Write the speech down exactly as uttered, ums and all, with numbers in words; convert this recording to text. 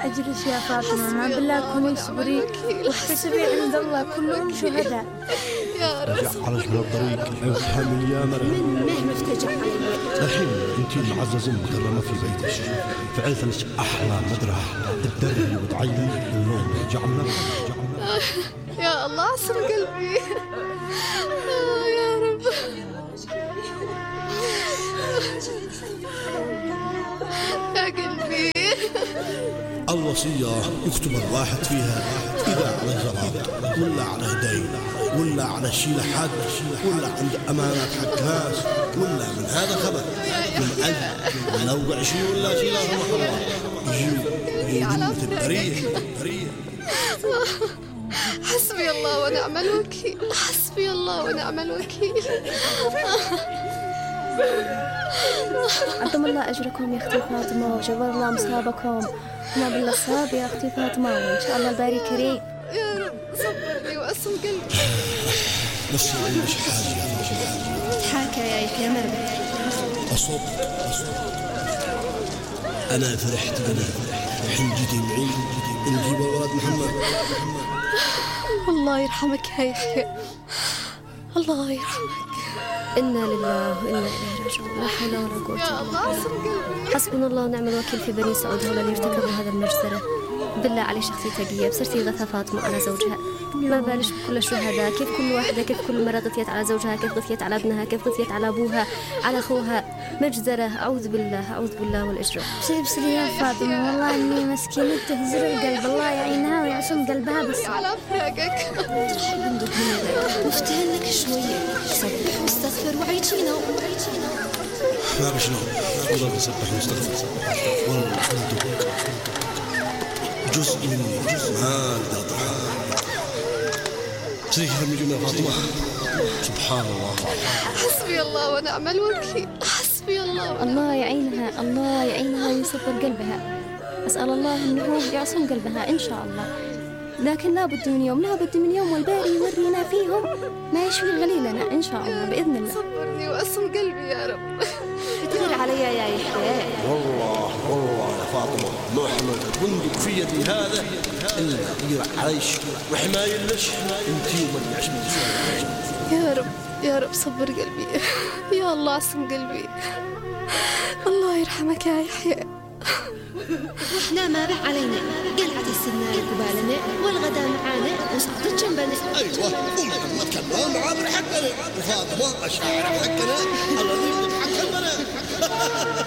أجلس يا فاطمة، ما بالله كوني اصبري واحتسبي عند الله، كلهم شهداء. يا رب جعلك من الطريق افهمي يا مريم. من مهما افتجع علي الحين انت المعززة المكرمة في بيتك، فعلت لك أحلى مدرعة تدري وتعيني اليوم جعلنا جعلنا يا الله عصر قلبي. آه يا رب. يا قلبي. الوصية يكتب الواحد فيها إذا على زراب ولا على دين ولا على شيء حد ولا عند أمانات حق ناس ولا من هذا خبر من أجل لو عشرين ولا شيء لا سمح الله يجي يجي البرية برية. حسبي الله ونعم الوكيل، حسبي الله ونعم الوكيل. عظم الله أجركم يا أختي فاطمة وجبر الله مصابكم، وما بالله الصاب يا أختي فاطمة، وإن شاء الله الباري كريم. يا رب صبرني وأصم قلبي. بس مش حاجة تحاكى يا يحيى مربي. أصب أصب أنا فرحت أنا الحين جيتي معي نجيب ولد محمد. الله يرحمك يا يحيى، الله يرحمك. إنا لله وإنا إليه راجعون، لا حول ولا قوة يا إلا الله عصر بالله. قلبي. حسبنا الله ونعم الوكيل في بني سعود هؤلاء اللي ارتكبوا هذا المجزرة. بالله عليك أختي تقية بصرتي غثى فاطمة على زوجها، ما بالش بكل الشهداء، كيف كل واحدة كيف كل مرة غثيت على زوجها، كيف غثيت على ابنها، كيف غثيت على أبوها على أخوها. مجزرة، أعوذ بالله أعوذ بالله والإجرام. بصير بصير يا فاطمة، والله إني مسكينة تهزر القلب، الله يعينها ويعصم قلبها. بس على فراقك ترحل بندق من ذاك وافتهن لك شوية، سبح واستغفر وعيتينا وعيتينا. ما بشنو والله بسبح واستغفر والله كنت جزء مني جزء ما أقدر أطلع. سريك هم يجون يا فاطمة. سبحان الله. حسبي الله ونعم الوكيل، حسبي الله ونعم. الله يعينها، الله يعينها ويصبر قلبها. أسأل الله أنه يعصم قلبها إن شاء الله، لكن لا بد من يوم، لا بد من يوم والباري يورينا فيهم ما يشفي غليلنا إن شاء الله بإذن الله. صبرني وأصم قلبي يا رب. كثير علي يا يحيى. والله والله يا فاطمة ما حملت البندق في يدي هذا إلا يرع عيش وحماية لش انتي ومن يعيش من يا رب يا رب صبر قلبي، يا الله عصم قلبي. الله يرحمك يا يحيى. وإحنا ما بح علينا قلعة السنة قبالنا والغدا معانا وسقطت جنبنا. أيوة ومحمد كمان معاه حقنا وفاطمة أشاعر حقنا الذي يحكمنا.